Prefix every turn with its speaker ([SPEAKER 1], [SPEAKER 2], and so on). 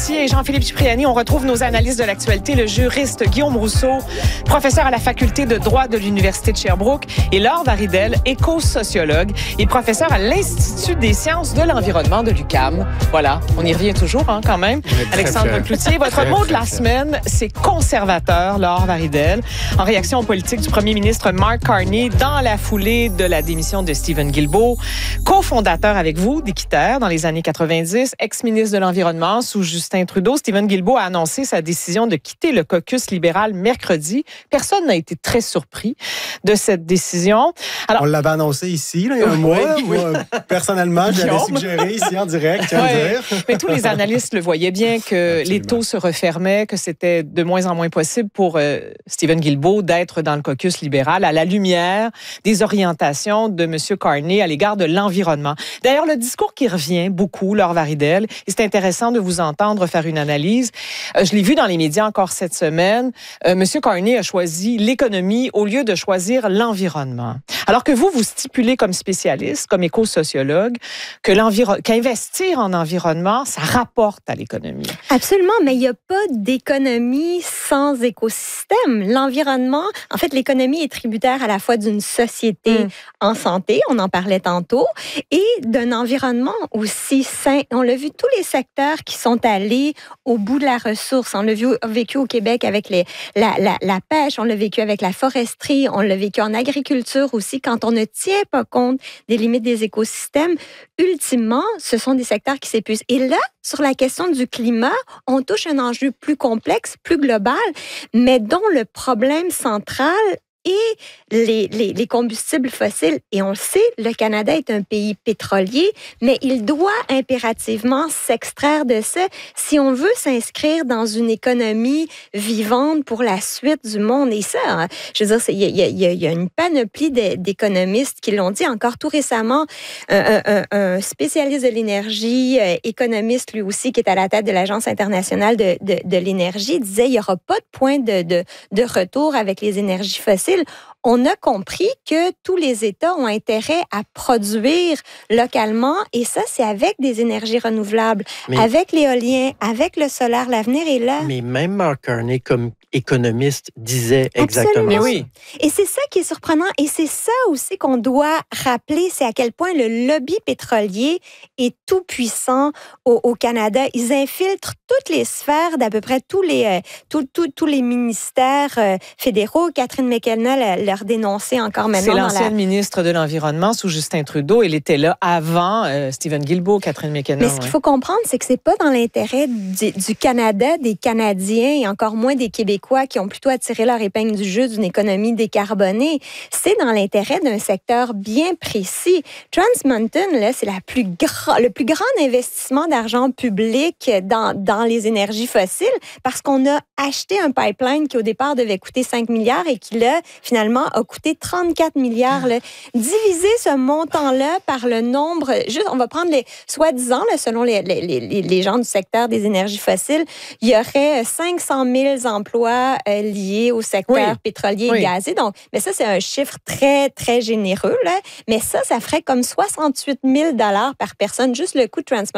[SPEAKER 1] Cloutier et Jean-Philippe Cipriani. On retrouve nos analystes de l'actualité, le juriste Guillaume Rousseau, professeur à la faculté de droit de l'Université de Sherbrooke, et Laure Varidel, éco-sociologue et professeur à l'Institut des sciences de l'environnement de l'UQAM. Voilà, on y revient toujours quand même. Alexandre Cloutier, votre mot de la semaine, c'est conservateur, Laure Varidel, en réaction aux politiques du premier ministre Mark Carney dans la foulée de la démission de Stephen Guilbeault, cofondateur avec vous d'Équiterre dans les années 90, ex-ministre de l'Environnement sous Justin Trudeau. Stephen Guilbeault a annoncé sa décision de quitter le caucus libéral mercredi. Personne n'a été très surpris de cette décision.
[SPEAKER 2] Alors, on l'avait annoncé ici, là, il y a un mois.
[SPEAKER 1] Oui.
[SPEAKER 2] Moi, personnellement, j'avais suggéré ici en direct, tiens dire.
[SPEAKER 1] Mais tous les analystes le voyaient bien que Absolument. Les taux se refermaient, que c'était de moins en moins possible pour Stephen Guilbeault d'être dans le caucus libéral à la lumière des orientations de M. Carney à l'égard de l'environnement. D'ailleurs, le discours qui revient beaucoup, Laure Varidel, et c'est intéressant de vous entendre faire une analyse. Je l'ai vu dans les médias encore cette semaine. M. Carney a choisi l'économie au lieu de choisir l'environnement. Alors que vous stipulez comme spécialiste, comme éco-sociologue, qu'investir en environnement, ça rapporte à l'économie.
[SPEAKER 3] Absolument, mais il n'y a pas d'économie sans écosystème. L'environnement, en fait, l'économie est tributaire à la fois d'une société en santé, on en parlait tantôt, et d'un environnement aussi sain. On l'a vu, tous les secteurs qui sont allés au bout de la ressource. On l'a vécu au Québec avec la pêche, on l'a vécu avec la foresterie, on l'a vécu en agriculture aussi. Quand on ne tient pas compte des limites des écosystèmes, ultimement, ce sont des secteurs qui s'épuisent. Et là, sur la question du climat, on touche un enjeu plus complexe, plus global, mais dont le problème central et les combustibles fossiles. Et on le sait, le Canada est un pays pétrolier, mais il doit impérativement s'extraire de ça si on veut s'inscrire dans une économie vivante pour la suite du monde. Et ça, je veux dire, il y a une panoplie d'économistes qui l'ont dit. Encore tout récemment, un spécialiste de l'énergie, économiste lui aussi, qui est à la tête de l'Agence internationale de l'énergie, disait qu'il n'y aura pas de point de retour avec les énergies fossiles. On a compris que tous les États ont intérêt à produire localement, et ça, c'est avec des énergies renouvelables, avec l'éolien, avec le solaire. L'avenir est là.
[SPEAKER 4] Mais même Mark Carney, comme économiste, disait exactement
[SPEAKER 3] Absolument.
[SPEAKER 4] ça.
[SPEAKER 1] Oui.
[SPEAKER 3] Et c'est ça qui est surprenant, et c'est ça aussi qu'on doit rappeler, c'est à quel point le lobby pétrolier est tout puissant au Canada. Ils infiltrent toutes les sphères d'à peu près tous les ministères fédéraux. Catherine McKenna leur dénonçait encore maintenant.
[SPEAKER 1] C'est l'ancienne ministre de l'Environnement sous Justin Trudeau. Elle était là avant Stephen Guilbeault, Catherine McKenna.
[SPEAKER 3] Mais ce qu'il faut comprendre, c'est que c'est pas dans l'intérêt du Canada, des Canadiens et encore moins des Québécois qui ont plutôt attiré leur épingle du jeu d'une économie décarbonée. C'est dans l'intérêt d'un secteur bien précis. Trans Mountain, là, c'est le plus grand investissement d'argent public dans les énergies fossiles parce qu'on a acheté un pipeline qui, au départ, devait coûter 5 milliards et qui, là, finalement, a coûté 34 milliards. Là. Diviser ce montant-là par le nombre, juste, on va prendre soi-disant, là, selon les gens du secteur des énergies fossiles, il y aurait 500 000 emplois liés au secteur pétrolier et gazé. Donc, mais ça, c'est un chiffre très, très généreux, là. Mais ça ferait comme 68 000 $ par personne, juste le coût de Trans